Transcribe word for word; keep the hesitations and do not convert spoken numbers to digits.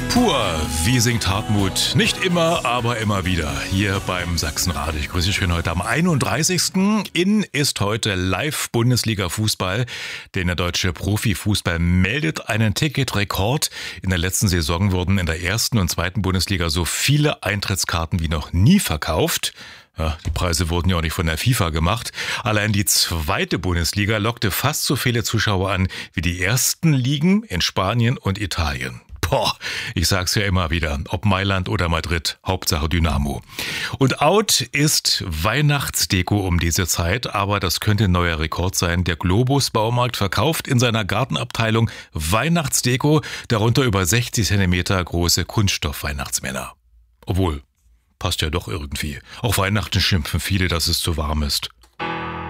Pur, wie singt Hartmut? Nicht immer, aber immer wieder. Hier beim Sachsenradio. Ich grüße dich schön heute am einunddreißigsten In ist heute Live-Bundesliga-Fußball, denn der deutsche Profifußball meldet einen Ticketrekord. In der letzten Saison wurden in der ersten und zweiten Bundesliga so viele Eintrittskarten wie noch nie verkauft. Ja, die Preise wurden ja auch nicht von der FIFA gemacht. Allein die zweite Bundesliga lockte fast so viele Zuschauer an wie die ersten Ligen in Spanien und Italien. Boah, ich sag's ja immer wieder, ob Mailand oder Madrid, Hauptsache Dynamo. Und out ist Weihnachtsdeko um diese Zeit, aber das könnte ein neuer Rekord sein. Der Globus Baumarkt verkauft in seiner Gartenabteilung Weihnachtsdeko, darunter über sechzig Zentimeter große Kunststoff-Weihnachtsmänner. Obwohl, passt ja doch irgendwie. Auf Weihnachten schimpfen viele, dass es zu warm ist.